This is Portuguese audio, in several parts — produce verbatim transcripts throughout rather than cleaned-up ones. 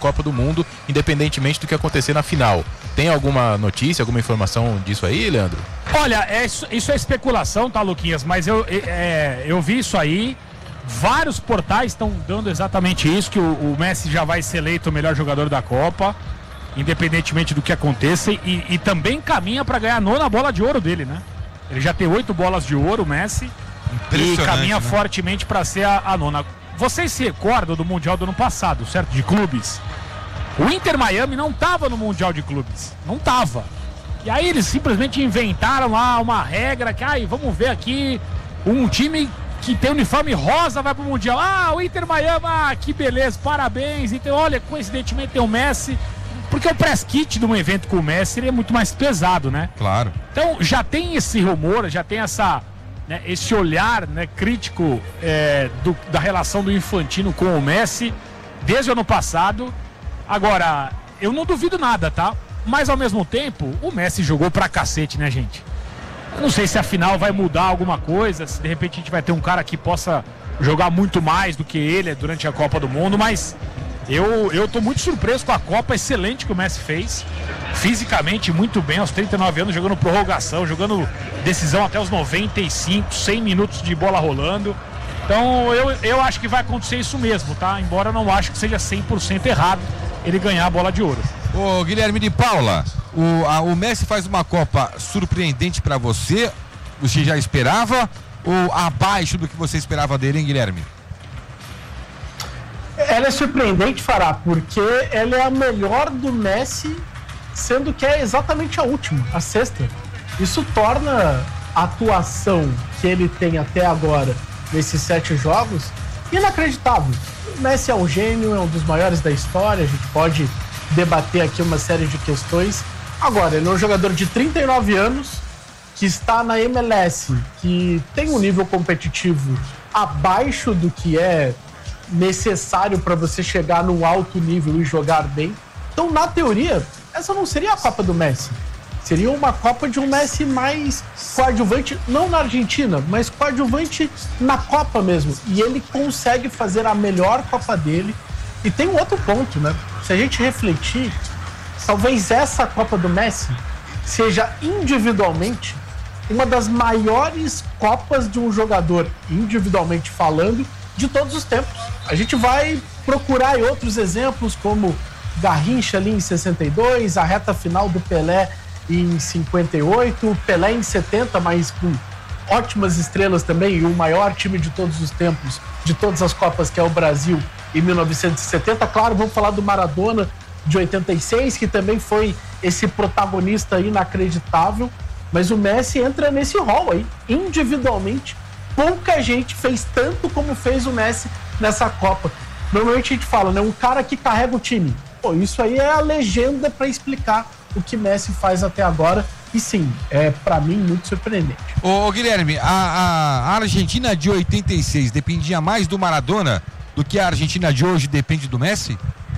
Copa do Mundo, independentemente do que acontecer na final. Tem alguma notícia, alguma informação disso aí, Leandro? Olha, é, isso, isso é especulação, tá, Luquinhas? Mas eu, é, eu vi isso aí. Vários portais estão dando exatamente isso, que o, o Messi já vai ser eleito o melhor jogador da Copa, independentemente do que aconteça, e, e também caminha para ganhar a nona bola de ouro dele, né? Ele já tem oito bolas de ouro, o Messi, e caminha né? fortemente para ser a, a nona. Vocês se recordam do Mundial do ano passado, certo? De clubes. O Inter Miami não estava no Mundial de Clubes, não estava. E aí eles simplesmente inventaram lá uma regra que, ai, vamos ver aqui, um time que tem uniforme rosa vai pro Mundial. Ah, o Inter Miami, ah, que beleza, parabéns. Então, olha, coincidentemente tem o Messi, porque o press kit de um evento com o Messi ele é muito mais pesado, né? Claro. Então já tem esse rumor, já tem essa, né, esse olhar, né, crítico é, do, da relação do Infantino com o Messi desde o ano passado. Agora, eu não duvido nada, tá? Mas ao mesmo tempo, o Messi jogou pra cacete, né, gente? Eu não sei se a final vai mudar alguma coisa, se de repente a gente vai ter um cara que possa jogar muito mais do que ele durante a Copa do Mundo, mas eu, eu tô muito surpreso com a Copa excelente que o Messi fez, fisicamente muito bem, aos trinta e nove anos, jogando prorrogação, jogando decisão até os noventa e cinco, cem minutos de bola rolando. Então eu, eu acho que vai acontecer isso mesmo, tá? Embora eu não acho que seja cem por cento errado ele ganhar a bola de ouro. Ô Guilherme de Paula, o, a, o Messi faz uma Copa surpreendente pra você, você já esperava, ou abaixo do que você esperava dele, hein, Guilherme? Ela é surpreendente, Fará, porque ela é a melhor do Messi, sendo que é exatamente a última, a sexta. Isso torna a atuação que ele tem até agora nesses sete jogos inacreditável. O Messi é um gênio, é um dos maiores da história, a gente pode debater aqui uma série de questões. Agora, ele é um jogador de trinta e nove anos, que está na M L S, que tem um nível competitivo abaixo do que é necessário para você chegar num alto nível e jogar bem. Então, na teoria, essa não seria a Copa do Messi. Seria uma Copa de um Messi mais coadjuvante, não na Argentina, mas coadjuvante na Copa mesmo. E ele consegue fazer a melhor Copa dele. E tem um outro ponto, né? Se a gente refletir, talvez essa Copa do Messi seja individualmente uma das maiores Copas de um jogador, individualmente falando, de todos os tempos. A gente vai procurar outros exemplos, como Garrincha ali em sessenta e dois, a reta final do Pelé em cinquenta e oito, Pelé em setenta, mas com ótimas estrelas também, e o maior time de todos os tempos, de todas as Copas, que é o Brasil, em mil novecentos e setenta. Claro, vamos falar do Maradona de oitenta e seis, que também foi esse protagonista inacreditável, mas o Messi entra nesse rol aí, individualmente. Pouca gente fez tanto como fez o Messi nessa Copa. Normalmente a gente fala, né, um cara que carrega o time. Pô, isso aí é a legenda para explicar o que Messi faz até agora. E sim, é para mim muito surpreendente. Ô Guilherme, a, a, a Argentina de oitenta e seis dependia mais do Maradona do que a Argentina de hoje depende do Messi?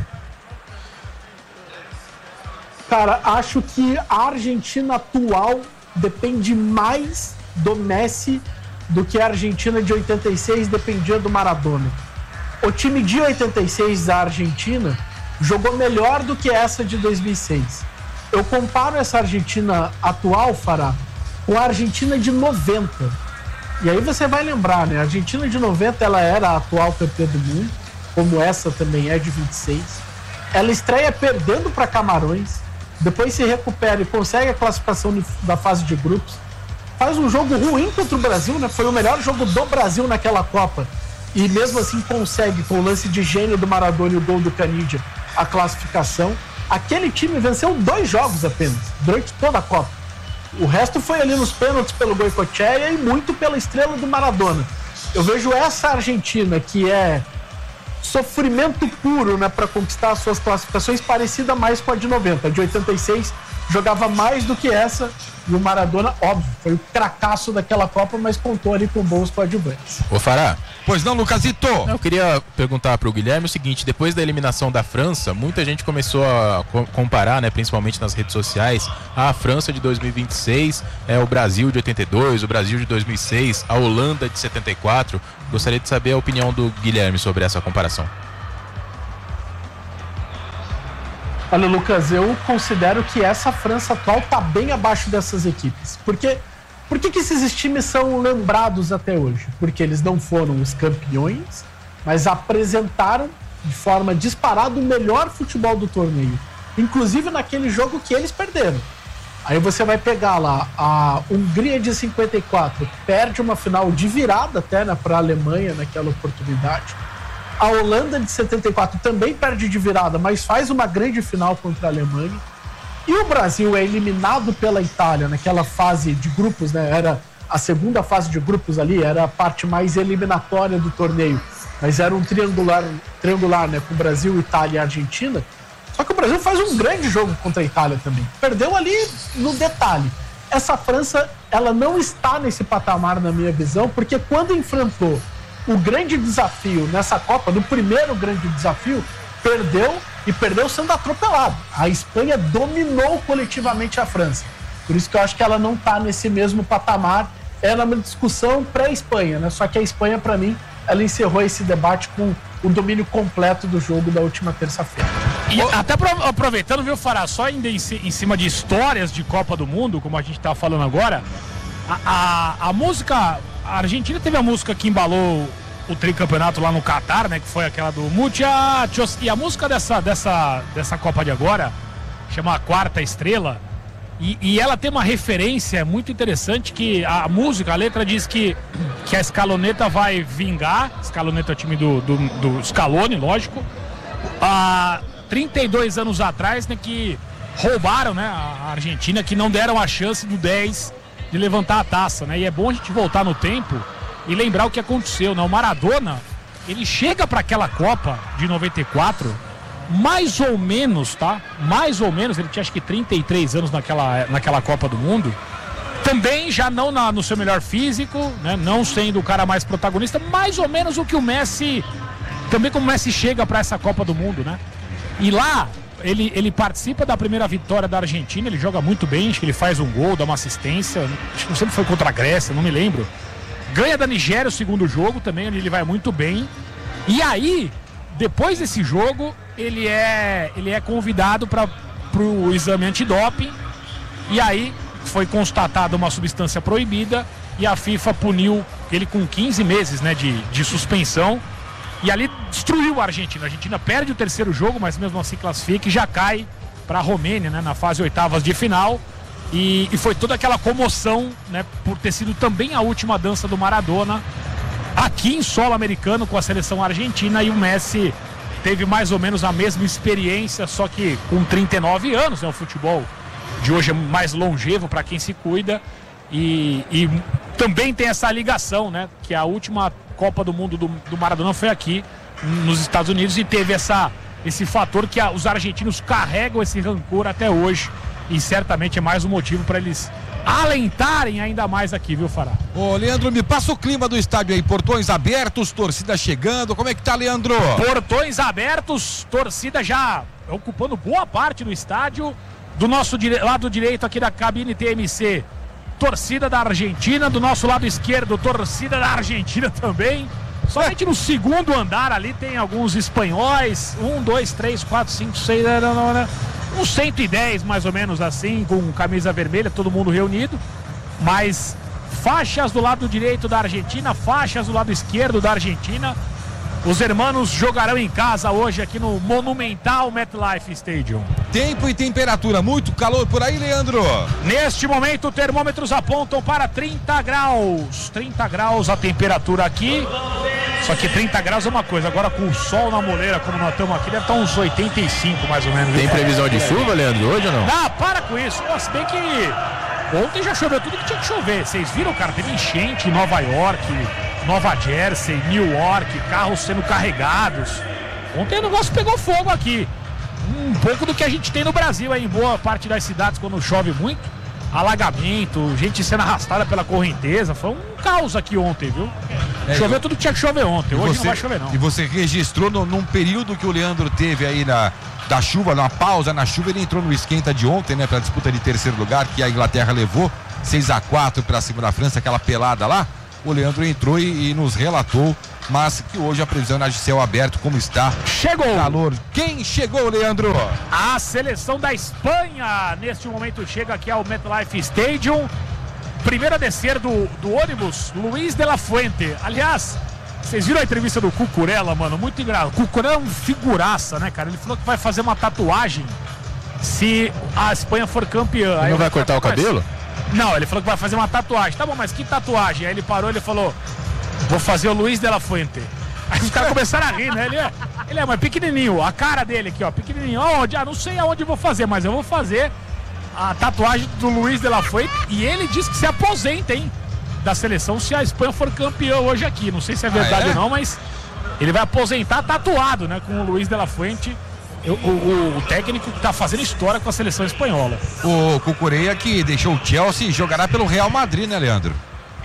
Cara, acho que a Argentina atual depende mais do Messi do que a Argentina de oitenta e seis dependia do Maradona. O time de oitenta e seis da Argentina jogou melhor do que essa de dois mil e seis. Eu comparo essa Argentina atual, Fará, com a Argentina de noventa. E aí você vai lembrar, né? A Argentina de noventa, ela era a atual campeã do mundo, como essa também é de vinte e seis. Ela estreia perdendo para Camarões, depois se recupera e consegue a classificação da fase de grupos. Faz um jogo ruim contra o Brasil, né? Foi o melhor jogo do Brasil naquela Copa. E mesmo assim consegue, com o lance de gênio do Maradona e o gol do Canidia, a classificação. Aquele time venceu dois jogos apenas, durante toda a Copa. O resto foi ali nos pênaltis pelo Goicoechea e muito pela estrela do Maradona. Eu vejo essa Argentina, que é sofrimento puro, né, para conquistar as suas classificações, parecida mais com a de noventa. A de oitenta e seis jogava mais do que essa, e o Maradona, óbvio, foi o cracaço daquela Copa, mas contou ali com bons coadjuvantes. Ô Fará. Pois não, Lucasito? Eu queria perguntar para o Guilherme o seguinte: depois da eliminação da França, muita gente começou a co- comparar, né, principalmente nas redes sociais, a França de dois mil e vinte e seis, é, o Brasil de oitenta e dois, o Brasil de dois mil e seis, a Holanda de setenta e quatro. Gostaria de saber a opinião do Guilherme sobre essa comparação. Olha, Lucas, eu considero que essa França atual está bem abaixo dessas equipes. Porque, por que, que esses times são lembrados até hoje? Porque eles não foram os campeões, mas apresentaram de forma disparada o melhor futebol do torneio. Inclusive naquele jogo que eles perderam. Aí você vai pegar lá, a Hungria de cinquenta e quatro perde uma final de virada até, né, para a Alemanha naquela oportunidade. A Holanda de setenta e quatro também perde de virada, mas faz uma grande final contra a Alemanha. E o Brasil é eliminado pela Itália naquela fase de grupos, né? Era a segunda fase de grupos ali, era a parte mais eliminatória do torneio. Mas era um triangular, triangular, né? Com Brasil, Itália e Argentina. Só que o Brasil faz um grande jogo contra a Itália também. Perdeu ali no detalhe. Essa França, ela não está nesse patamar, na minha visão, porque quando enfrentou o grande desafio nessa Copa, no primeiro grande desafio, perdeu e perdeu sendo atropelado. A Espanha dominou coletivamente a França. Por isso que eu acho que ela não está nesse mesmo patamar. Era uma discussão pré-Espanha, né? Só que a Espanha, para mim, ela encerrou esse debate com o domínio completo do jogo da última terça-feira. E até aproveitando, viu, Fará, só ainda em cima de histórias de Copa do Mundo, como a gente tá falando agora, a, a, a música, a Argentina teve a música que embalou o tricampeonato lá no Catar, né, que foi aquela do Muchachos, e a música dessa, dessa, dessa Copa de agora chama a Quarta Estrela, e, e ela tem uma referência muito interessante, que a música, a letra diz que, que a Scaloneta vai vingar, Scaloneta é o time do, do, do Scaloni, lógico, a trinta e dois anos atrás, né, que roubaram, né, a Argentina, que não deram a chance do dez de levantar a taça, né, e é bom a gente voltar no tempo e lembrar o que aconteceu, né, o Maradona, ele chega para aquela Copa de noventa e quatro, mais ou menos, tá, mais ou menos, ele tinha acho que trinta e três anos naquela, naquela Copa do Mundo, também já não na, no seu melhor físico, né, não sendo o cara mais protagonista, mais ou menos o que o Messi, também como o Messi chega para essa Copa do Mundo, né. E lá, ele, ele participa da primeira vitória da Argentina, ele joga muito bem, acho que ele faz um gol, dá uma assistência, acho que não sei se foi contra a Grécia, não me lembro. Ganha da Nigéria o segundo jogo também, ele vai muito bem. E aí, depois desse jogo, ele é, ele é convidado para o exame antidoping. E aí, foi constatada uma substância proibida e a FIFA puniu ele com quinze meses, né, de, de suspensão. E ali destruiu a Argentina. A Argentina perde o terceiro jogo, mas mesmo assim classifica e já cai para a Romênia, né, na fase oitavas de final. E, e foi toda aquela comoção, né, por ter sido também a última dança do Maradona aqui em solo americano com a seleção argentina. E o Messi teve mais ou menos a mesma experiência, só que com trinta e nove anos, né, o futebol de hoje é mais longevo para quem se cuida. E, e também tem essa ligação, né, que a última Copa do Mundo do, do Maradona foi aqui nos Estados Unidos e teve essa, esse fator que a, os argentinos carregam esse rancor até hoje e certamente é mais um motivo para eles alentarem ainda mais aqui, viu, Fará? Ô, Leandro, me passa o clima do estádio aí, portões abertos, torcida chegando, como é que tá, Leandro? Portões abertos, torcida já ocupando boa parte do estádio, do nosso dire... lado direito aqui da cabine T M C, torcida da Argentina, do nosso lado esquerdo, torcida da Argentina também. Somente no segundo andar ali tem alguns espanhóis, um, dois, três, quatro, cinco, seis, uns cento e dez mais ou menos assim, com camisa vermelha, todo mundo reunido, mas faixas do lado direito da Argentina, faixas do lado esquerdo da Argentina. Os hermanos jogarão em casa hoje aqui no monumental MetLife Stadium. Tempo e temperatura, muito calor por aí, Leandro? Neste momento, termômetros apontam para trinta graus. trinta graus a temperatura aqui. Só que trinta graus é uma coisa, agora com o sol na moleira, como nós estamos aqui, deve estar uns oitenta e cinco mais ou menos. Tem previsão de chuva, Leandro, hoje ou não? Ah, para com isso. Se bem que ontem já choveu tudo que tinha que chover. Vocês viram, cara? Teve enchente em Nova York, Nova Jersey, New York, carros sendo carregados. Ontem o negócio pegou fogo aqui. Um pouco do que a gente tem no Brasil aí, em boa parte das cidades quando chove muito. Alagamento, gente sendo arrastada pela correnteza. Foi um caos aqui ontem, viu? É, Choveu eu... tudo que tinha que chover ontem. Hoje você... não vai chover, não. E você registrou no, num período que o Leandro teve aí na, da chuva, numa pausa na chuva, ele entrou no esquenta de ontem, né? Pra disputa de terceiro lugar, que a Inglaterra levou seis a quatro pra cima da França, aquela pelada lá. o Leandro entrou e, e nos relatou, mas que hoje a previsão é de céu aberto, como está. Chegou! Calor. Quem chegou, Leandro? A seleção da Espanha, neste momento, chega aqui ao MetLife Stadium. Primeiro a descer do, do ônibus, Luiz de la Fuente. Aliás, vocês viram a entrevista do Cucurella, mano? Muito engraçado. O Cucurella é um figuraça, né, cara? Ele falou que vai fazer uma tatuagem se a Espanha for campeã. Aí não vai cortar o cabelo? Não, ele falou que vai fazer uma tatuagem. Tá bom, mas que tatuagem? Aí ele parou e ele falou: vou fazer o Luiz de la Fuente. Aí os caras começaram a rir, né? Ele é, ele é mais pequenininho, a cara dele aqui, ó, pequenininho. Aonde? Ah, não sei aonde eu vou fazer, mas eu vou fazer a tatuagem do Luiz de la Fuente. E ele disse que se aposenta, hein, da seleção se a Espanha for campeã hoje aqui. Não sei se é verdade ah, é? ou não, mas ele vai aposentar tatuado, né, com o Luiz de la Fuente. O, o, o técnico que tá fazendo história com a seleção espanhola. O Cucurella, que deixou o Chelsea, jogará pelo Real Madrid, né, Leandro?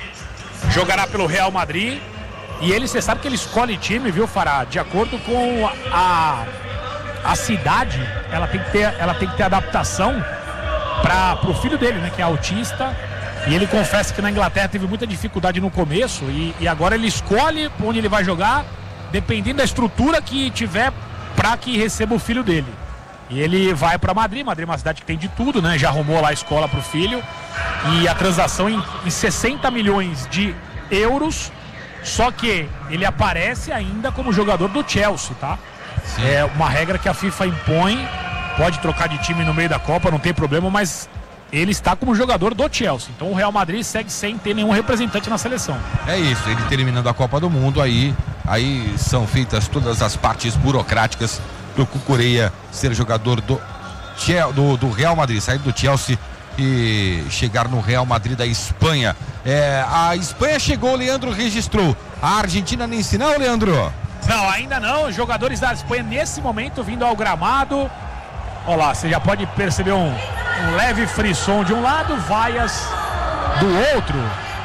Jogará pelo Real Madrid. E ele, você sabe que ele escolhe time, viu, Fará? De acordo com a, a cidade, ela tem que ter, ela tem que ter adaptação para pro filho dele, né, que é autista. E ele confessa que na Inglaterra teve muita dificuldade no começo. E, e agora ele escolhe onde ele vai jogar, dependendo da estrutura que tiver para que receba o filho dele. E ele vai para Madrid. Madrid é uma cidade que tem de tudo, né? Já arrumou lá a escola para o filho. E a transação em, em sessenta milhões de euros. Só que ele aparece ainda como jogador do Chelsea, tá? Sim. É uma regra que a FIFA impõe. Pode trocar de time no meio da Copa, não tem problema, mas ele está como jogador do Chelsea. Então o Real Madrid segue sem ter nenhum representante na seleção. É isso, ele terminando a Copa do Mundo, aí, aí são feitas todas as partes burocráticas do Cucurella ser jogador do, do, do Real Madrid, sair do Chelsea e chegar no Real Madrid da Espanha. É, a Espanha chegou, o Leandro registrou. A Argentina nem sinal, Leandro? Não, ainda não. Os jogadores da Espanha nesse momento vindo ao gramado. Olha lá, você já pode perceber um, um leve frisson de um lado, vaias do outro.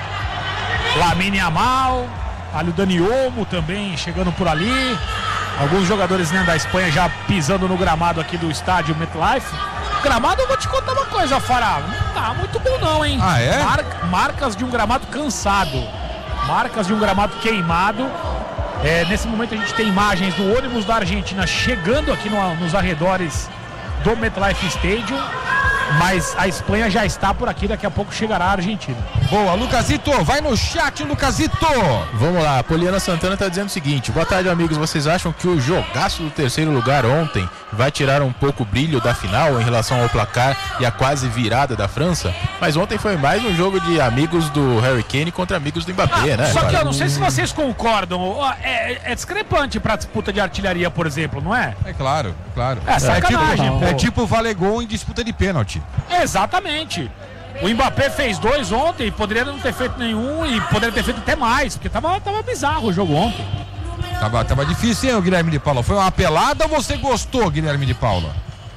Lamine Yamal, ali o Dani Olmo também chegando por ali. Alguns jogadores, né, da Espanha já pisando no gramado aqui do estádio MetLife. Gramado, eu vou te contar uma coisa, Fará. Não tá muito bom não, hein? Ah, é? Mar- marcas de um gramado cansado. Marcas de um gramado queimado. É, nesse momento a gente tem imagens do ônibus da Argentina chegando aqui no, nos arredores do MetLife Stadium, mas a Espanha já está por aqui, daqui a pouco chegará a Argentina. Boa, Lucasito, vai no chat, Lucasito. Vamos lá, a Poliana Santana está dizendo o seguinte: boa tarde, amigos, vocês acham que o jogaço do terceiro lugar ontem vai tirar um pouco o brilho da final em relação ao placar e a quase virada da França? Mas ontem foi mais um jogo de amigos do Harry Kane contra amigos do Mbappé, ah, né? Só que eu não sei se vocês concordam, é, é discrepante para a disputa de artilharia, por exemplo, não é? É claro, claro. É sacanagem, é tipo, é tipo valer gol em disputa de pênalti. Exatamente. O Mbappé fez dois ontem, poderia não ter feito nenhum e poderia ter feito até mais, porque tava, tava bizarro o jogo ontem. Tava, tava difícil, hein, Guilherme de Paula? Foi uma pelada ou você gostou, Guilherme de Paula?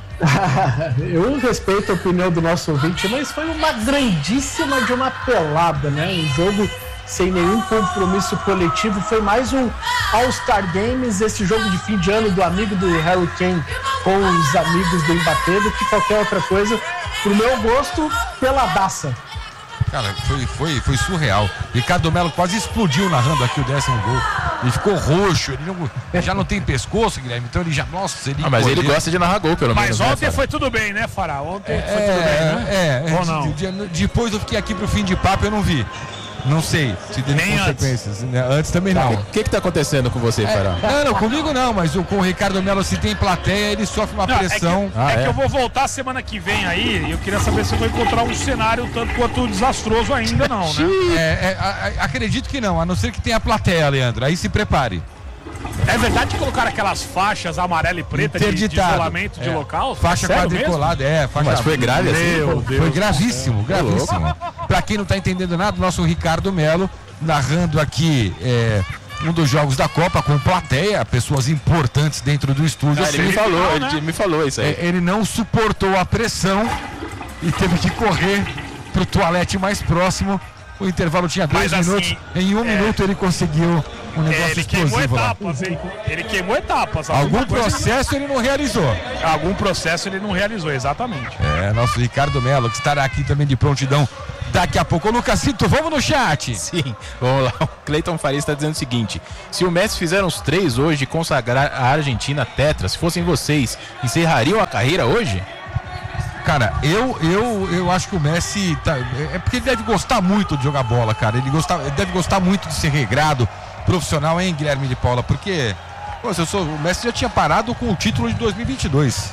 Eu respeito a opinião do nosso ouvinte, mas foi uma grandíssima de uma pelada, né? Um jogo sem nenhum compromisso coletivo, foi mais um All-Star Games, esse jogo de fim de ano do amigo do Harry Kane com os amigos do Mbappé, do que qualquer outra coisa. Pro meu gosto, peladaça. Cara, foi, foi, foi surreal. Ricardo Melo quase explodiu narrando aqui o décimo gol. Ele ficou roxo, ele, não, ele já não tem pescoço, Guilherme, então ele já, nossa, ele... Ah, mas ele gosta de narrar gol, pelo menos. Mas ontem né, foi tudo bem, né, Fará? Ontem é, foi tudo bem, né? É, é. Ou não? De, de, depois eu fiquei aqui pro fim de papo, eu não vi. Não sei se teve Nem consequências. Antes, né? Antes também não. O que que tá acontecendo com você, é, Fará? Não, não, comigo não, mas o, com o Ricardo Melo, se tem plateia, ele sofre uma não, pressão. É, que, ah, é, é que eu vou voltar semana que vem aí e eu queria saber se eu vou encontrar um cenário tanto quanto desastroso ainda não, né? É, é, a, a, acredito que não, a não ser que tenha plateia, Leandro. Aí se prepare. É verdade que colocaram aquelas faixas amarela e preta de, de isolamento de é. local? Faixa é quadriculada, é. Faixa... Mas foi grave assim? Meu Foi Deus gravíssimo, gravíssimo. Pra quem não tá entendendo nada, o nosso Ricardo Melo narrando aqui é, um dos jogos da Copa com plateia, pessoas importantes dentro do estúdio. Ah, ele me falou, não, ele né? me falou isso aí. É, ele não suportou a pressão e teve que correr pro toalete mais próximo. O intervalo tinha dois Mas, minutos. assim, em um é... minuto ele conseguiu um negócio É, ele queimou explosivo lá. etapas, hein? Ele queimou etapas. Algum coisa- processo ele não realizou. Algum processo ele não realizou, exatamente. É, nosso Ricardo Melo, que estará aqui também de prontidão daqui a pouco. Ô, Lucasito, vamos no chat. Sim, vamos lá. O Cleiton Faria está dizendo o seguinte: se o Messi fizer uns três hoje e consagrar a Argentina tetra, se fossem vocês, encerrariam a carreira hoje? Cara, eu, eu, eu acho que o Messi tá, é porque ele deve gostar muito de jogar bola, cara. Ele, gostar, ele deve gostar muito de ser regrado, profissional, hein, Guilherme de Paula? Porque pô, eu sou, o Messi já tinha parado com o título de dois mil e vinte e dois.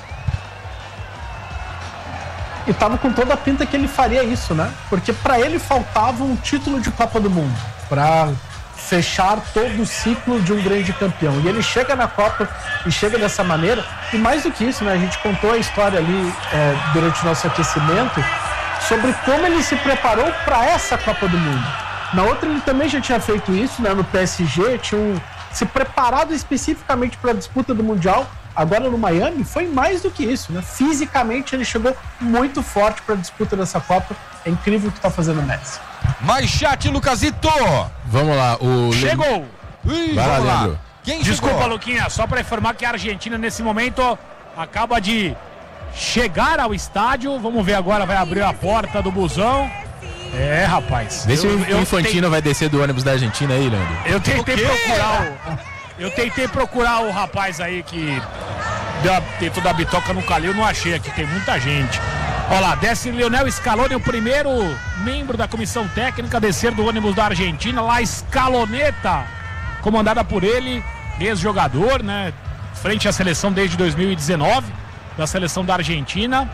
E tava com toda a pinta que ele faria isso, né? Porque pra ele faltava um título de Copa do Mundo pra fechar todo o ciclo de um grande campeão. E ele chega na Copa e chega dessa maneira. E mais do que isso, né? A gente contou a história ali é, durante o nosso aquecimento sobre como ele se preparou para essa Copa do Mundo. Na outra ele também já tinha feito isso, né? No P S G, tinha um, se preparado especificamente para a disputa do Mundial. Agora no Miami foi mais do que isso, né? Fisicamente ele chegou muito forte para a disputa dessa Copa. É incrível o que está fazendo o Messi. Mais chat, Lucasito! Vamos lá, o... Chegou! Ui, Vai lá, vamos lá. Leandro. Quem Desculpa, chegou? Luquinha, só para informar que a Argentina nesse momento acaba de chegar ao estádio. Vamos ver agora, vai abrir a porta do busão. É, rapaz. Vê se eu, o eu Infantino tei... vai descer do ônibus da Argentina aí, Leandro. Eu tentei procurar o... Eu tentei procurar o rapaz aí que deu a... tentou dar bitoca no Calil, não achei aqui, tem muita gente. Olha lá, desce Lionel Scaloni, o primeiro membro da comissão técnica a descer do ônibus da Argentina, lá Scaloneta, comandada por ele, ex-jogador, né, frente à seleção desde dois mil e dezenove, da seleção da Argentina,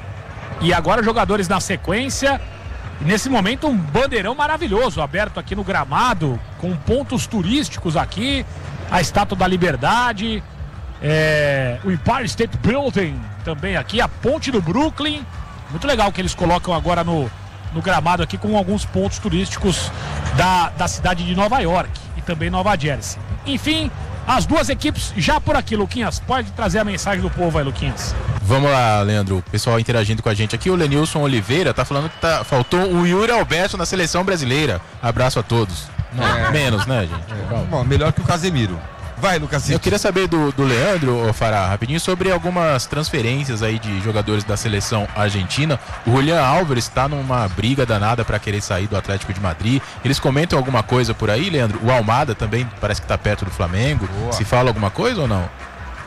e agora jogadores na sequência, e nesse momento um bandeirão maravilhoso, aberto aqui no gramado, com pontos turísticos aqui, a Estátua da Liberdade, é, o Empire State Building também aqui, a Ponte do Brooklyn. Muito legal que eles colocam agora no, no gramado aqui com alguns pontos turísticos da, da cidade de Nova York e também Nova Jersey. Enfim, as duas equipes já por aqui, Luquinhas. Pode trazer a mensagem do povo aí, Luquinhas. Vamos lá, Leandro. O pessoal interagindo com a gente aqui. O Lenilson Oliveira tá falando que tá, faltou o Yuri Alberto na seleção brasileira. Abraço a todos. Não, É. menos, né, gente? É, bom, melhor que o Casemiro. Vai, Lucasito. Eu queria saber do, do Leandro, ô Fará, rapidinho, sobre algumas transferências aí de jogadores da seleção argentina. O Julián Álvares está numa briga danada para querer sair do Atlético de Madrid. Eles comentam alguma coisa por aí, Leandro? O Almada também parece que está perto do Flamengo. Boa. Se fala alguma coisa ou não?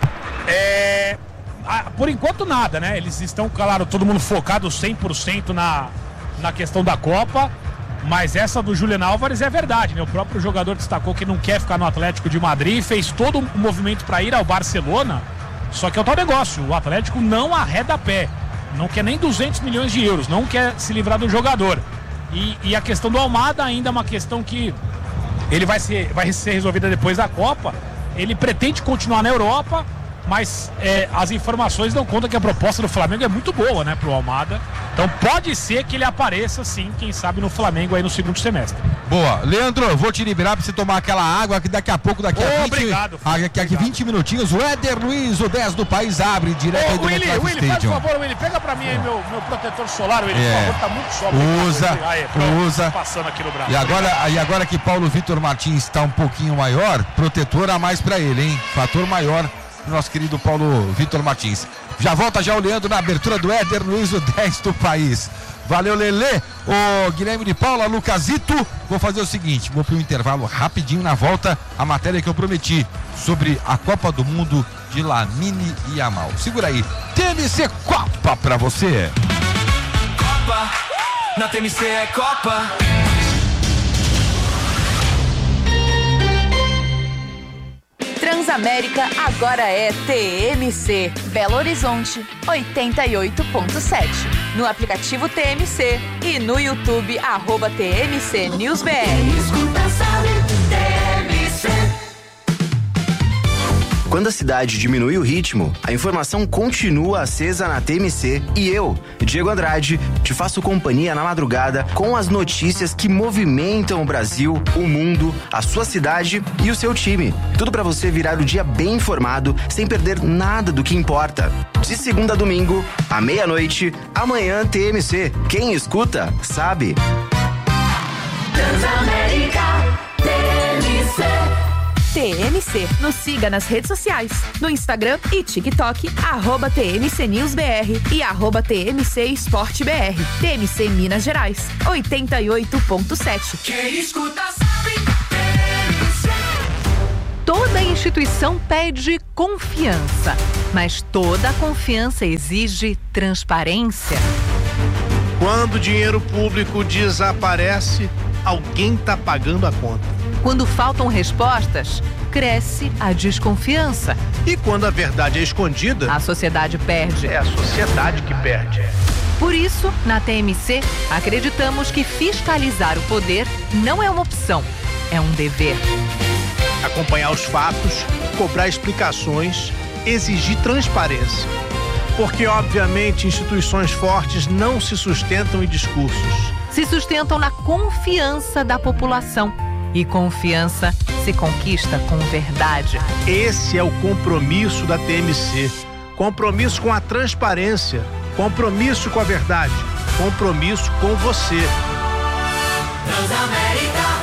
É... Por enquanto nada, né? Eles estão, claro, todo mundo focado cem por cento na, na questão da Copa. Mas essa do Julián Álvares é verdade, né? O próprio jogador destacou que não quer ficar no Atlético de Madrid e fez todo o movimento para ir ao Barcelona. Só que é o tal negócio, o Atlético não arreda pé, não quer nem duzentos milhões de euros, não quer se livrar do jogador. E, e a questão do Almada ainda é uma questão que ele vai ser, vai ser resolvida depois da Copa. Ele pretende continuar na Europa, mas é, as informações dão conta que a proposta do Flamengo é muito boa, né, pro Almada. Então pode ser que ele apareça sim, quem sabe no Flamengo aí no segundo semestre. Boa. Leandro, eu vou te liberar pra você tomar aquela água que daqui a pouco, daqui a Oh, vinte, obrigado, ah, daqui a obrigado. vinte minutinhos, o Éder Luiz, o dez do país, abre direto aí Ô, do Willy, MetLife Willy, faz Stadium. por favor, Willy, pega pra mim aí meu, meu protetor solar, Willy, É. por favor, tá muito sol. Usa, Aí, pronto, usa. passando aqui no braço. E agora, e agora que Paulo Vitor Martins está um pouquinho maior, protetor a mais pra ele, hein? Fator maior do nosso querido Paulo Vitor Martins. Já volta já o Leandro na abertura do Éder Luiz, o dez do país. Valeu, Lelê. O Guilherme de Paula, Lucasito. Vou fazer o seguinte, vou para um intervalo rapidinho, na volta a matéria que eu prometi sobre a Copa do Mundo de Lamine Yamal. Segura aí. T M C Copa pra você. Copa, na T M C é Copa. Transamérica agora é T M C. Belo Horizonte, oitenta e oito ponto sete. No aplicativo T M C e no YouTube, arroba T M C News B R. Escuta, sabe, T M C. Quando a cidade diminui o ritmo, a informação continua acesa na T M C e eu, Diego Andrade, te faço companhia na madrugada com as notícias que movimentam o Brasil, o mundo, a sua cidade e o seu time. Tudo pra você virar o dia bem informado, sem perder nada do que importa. De segunda a domingo, à meia-noite, amanhã T M C. Quem escuta, sabe. Transamérica, T M C. T M C. Nos siga nas redes sociais, no Instagram e TikTok, arroba T M C News B R e arroba T M C Esporte B R. T M C Minas Gerais, oitenta e oito ponto sete. Quem escuta sabe, T M C. Toda instituição pede confiança, mas toda confiança exige transparência. Quando o dinheiro público desaparece, alguém está pagando a conta. Quando faltam respostas, cresce a desconfiança. E quando a verdade é escondida, A sociedade perde. é a sociedade que perde. Por isso, na T M C, acreditamos que fiscalizar o poder não é uma opção, é um dever. Acompanhar os fatos, cobrar explicações, exigir transparência. Porque, obviamente, instituições fortes não se sustentam em discursos. Se sustentam na confiança da população. E confiança se conquista com verdade. Esse é o compromisso da T M C. Compromisso com a transparência. Compromisso com a verdade. Compromisso com você. Transamérica.